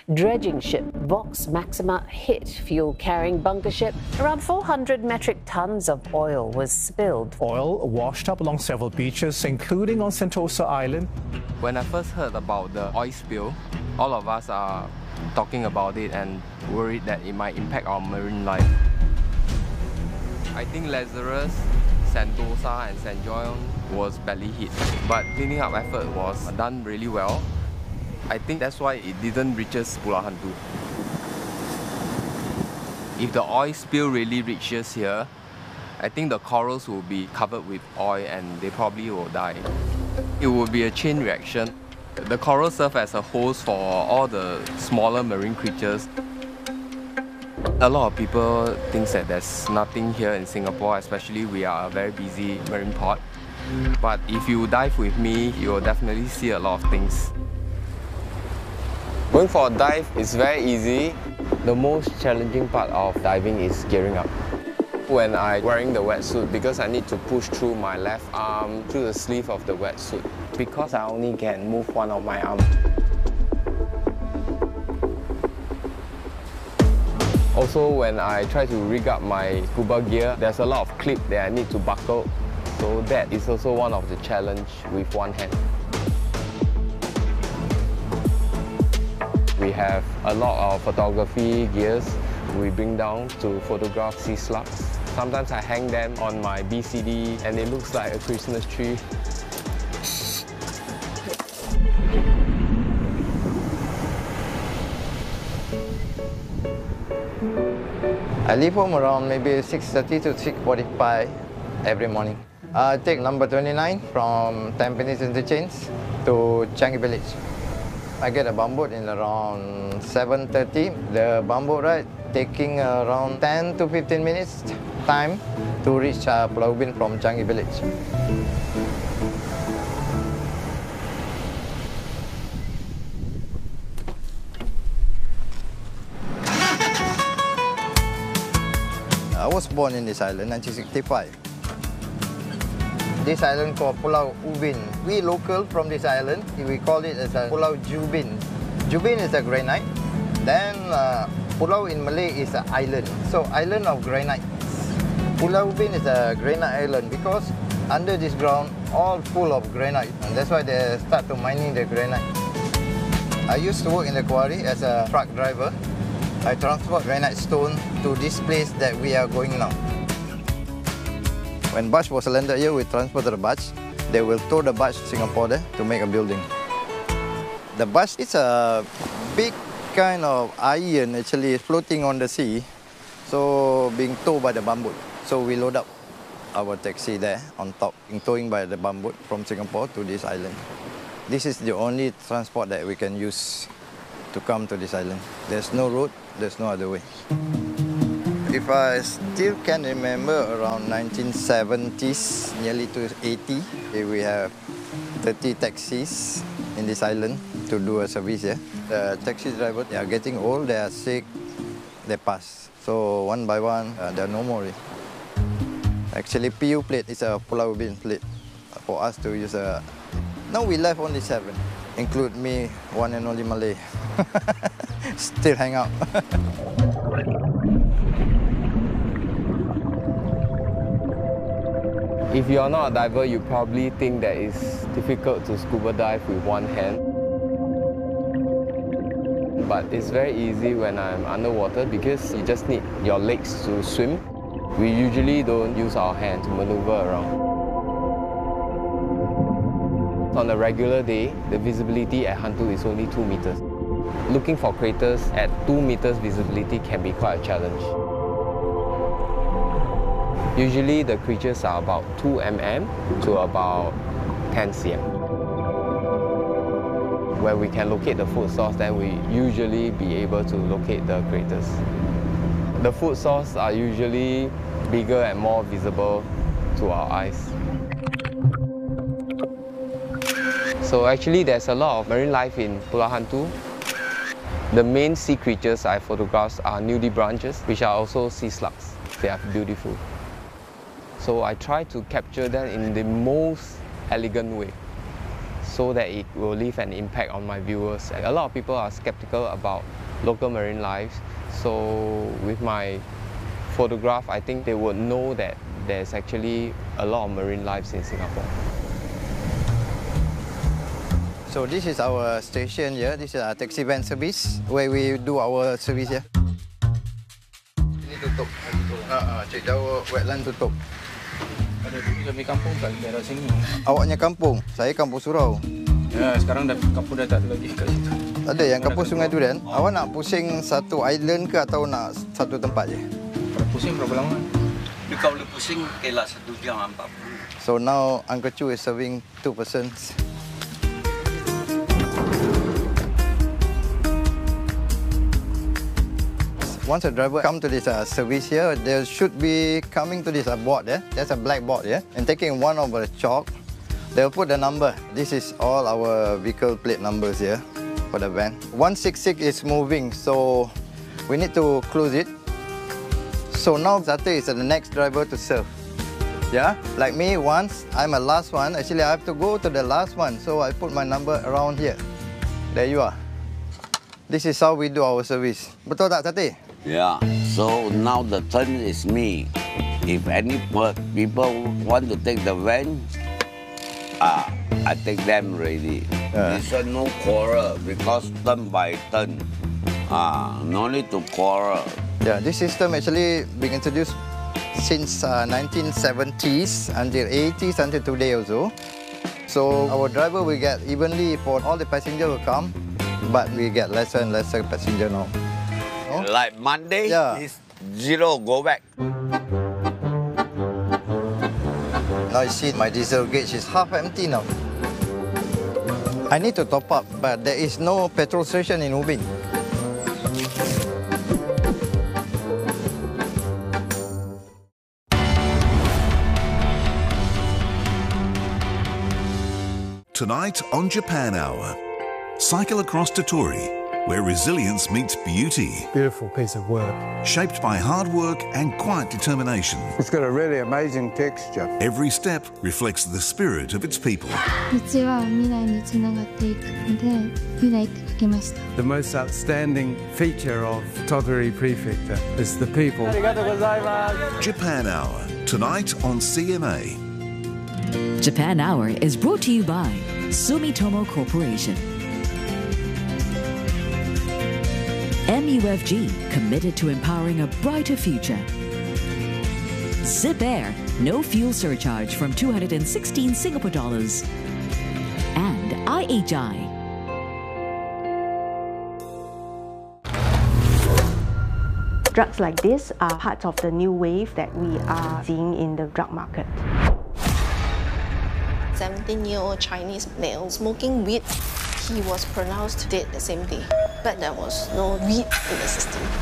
dredging ship Vox Maxima hit fuel-carrying bunker ship. Around 400 metric tons of oil was spilled. Oil washed up along several beaches, including on Sentosa Island. When I first heard about the oil spill, all of us are talking about it and worried that it might impact our marine life. I think Lazarus, Sentosa and St. John was badly hit, but cleaning up effort was done really well. I think that's why it didn't reach Pulau Hantu. If the oil spill really reaches here, I think the corals will be covered with oil and they probably will die. It will be a chain reaction. The corals serve as a host for all the smaller marine creatures. A lot of people think that there's nothing here in Singapore, especially we are a very busy marine port. But if you dive with me, you will definitely see a lot of things. Going for a dive is very easy. The most challenging part of diving is gearing up. When I'm wearing the wetsuit, because I need to push through my left arm through the sleeve of the wetsuit, because I only can move one of my arms. Also, when I try to rig up my scuba gear, there's a lot of clip that I need to buckle. So that is also one of the challenge with one hand. We have a lot of photography gears we bring down to photograph sea slugs. Sometimes I hang them on my BCD and it looks like a Christmas tree. I leave home around maybe 6:30 to 6:45 every morning. I take number 29 from Tampines Interchange to Changi Village. I get a bumboat in around 7:30. The bumboat ride taking around 10 to 15 minutes time to reach Pulau Ubin from Changi Village. I was born in this island in 1965. This island called Pulau Ubin. We local from this island, we call it as a Pulau Jubin. Jubin is a granite. Then Pulau in Malay is an island. So island of granite. Pulau Ubin is a granite island because under this ground all full of granite. And that's why they start to mining the granite. I used to work in the quarry as a truck driver. I transport granite stone to this place that we are going now. When barge was landed here, we transported the barge. They will tow the barge to Singapore there to make a building. The barge is a big kind of iron actually floating on the sea, so being towed by the bumboat. So we load up our taxi there on top, being towing by the bumboat from Singapore to this island. This is the only transport that we can use to come to this island. There's no road, there's no other way. If I still can remember, around 1970s, nearly to 80, we have 30 taxis in this island to do a service here. The taxi drivers, they are getting old, they are sick, they pass. So one by one, there are no more. Actually, PU plate is a Pulau Ubin plate for us to use. Now we left only 7, include me, one and only Malay. Still hang out. If you're not a diver, you probably think that it's difficult to scuba dive with one hand. But it's very easy when I'm underwater because you just need your legs to swim. We usually don't use our hand to maneuver around. On a regular day, the visibility at Hantu is only 2 meters. Looking for craters at 2 meters visibility can be quite a challenge. Usually the creatures are about 2 mm to about 10 cm. Where we can locate the food source, then we usually be able to locate the craters. The food source are usually bigger and more visible to our eyes. So actually there's a lot of marine life in Pulau Hantu. The main sea creatures I photographed are nudibranchs, which are also sea slugs. They are beautiful. So I try to capture them in the most elegant way. so that it will leave an impact on my viewers. A lot of people are skeptical about local marine lives, so with my photograph, I think they would know that there's actually a lot of marine lives in Singapore. So this is our station here. This is our taxi van service where we do our service here. Ini tutup. Cik jauh wetland tutup. Ada dulu kami kampung kat daerah sini. Awaknya kampung, saya kampung surau. Ya, sekarang dah kampung dah tak ada lagi kat situ. Ada yang kampung Sungai Durian. Awak nak pusing satu island ke atau nak satu tempat je? Kalau pusing berapa lama? Kalau boleh pusing, kelah 1 jam 40. So now Uncle Chu is serving 2 persons. Once a driver come to this service here, they should be coming to this board. There's a black board here, and taking one of the chalk, they'll put the number. This is all our vehicle plate numbers here for the van. 166 is moving, so we need to close it. So now Zate is the next driver to serve. Yeah, like me, once I'm a last one. Actually, I have to go to the last one, so I put my number around here. There you are. This is how we do our service. Betul tak, Zate? Yeah, so now the turn is me. If any people want to take the van, I take them already. This one no quarrel because turn by turn. No need to quarrel. Yeah, this system actually been introduced since 1970s until 80s until today also. So our driver will get evenly for all the passengers will come, but we get lesser and lesser passenger now. Like Monday, Yeah. is 0, go back. Now you see my diesel gauge is half empty now. I need to top up, but there is no petrol station in Ubin. Tonight on Japan Hour, cycle across to Tori, where resilience meets beauty. Beautiful piece of work. Shaped by hard work and quiet determination. It's got a really amazing texture. Every step reflects the spirit of its people. 道は未来につながっていくので、未来って書きました。 The most outstanding feature of Tottori Prefecture is the people. Japan Hour, tonight on CMA. Japan Hour is brought to you by Sumitomo Corporation. MUFG, committed to empowering a brighter future. Zip Air, no fuel surcharge from 216 Singapore dollars. And IHI. Drugs like this are part of the new wave that we are seeing in the drug market. 17-year-old Chinese male smoking weed. He was pronounced dead the same day, but there was no weed in the system.